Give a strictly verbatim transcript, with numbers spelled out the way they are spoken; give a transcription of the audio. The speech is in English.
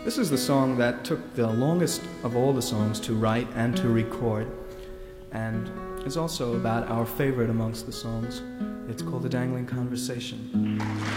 This is the song that took the longest of all the songs to write and to record, and is also about our favorite amongst the songs. It's called The Dangling Conversation.